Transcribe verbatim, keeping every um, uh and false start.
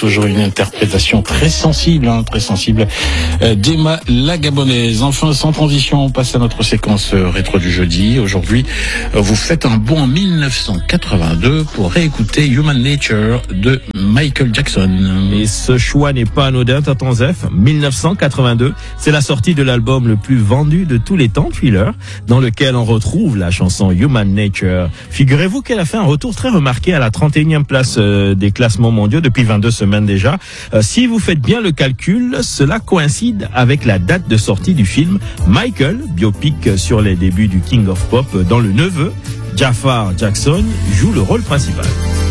toujours une interprétation très sensible, hein, très sensible euh, d'Emma la Gabonaise. Enfin, sans transition, on passe à notre séquence euh, rétro du jeudi. Aujourd'hui, euh, vous faites un bond en dix-neuf cent quatre-vingt-deux pour réécouter Human Nature de Michael Jackson. Et ce choix n'est pas anodin, Tonton Zef. dix-neuf cent quatre-vingt-deux, c'est la sortie de l'album le plus vendu de tous les temps, Thriller, dans lequel on retrouve la chanson Human Nature. Figurez-vous qu'elle a fait un retour très remarqué à la trente et unième place euh, des classements mondiaux depuis vingt-deux semaines déjà. Euh, si vous faites bien le calcul, cela coïncide avec la date de sortie du film Michael, biopic sur les débuts du King of Pop, dont le neveu, Jafar Jackson, joue le rôle principal.